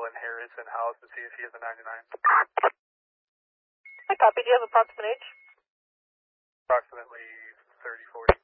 in Harrison House to see if he has a 99. I copy. Do you have approximate age? Approximately 30, 40.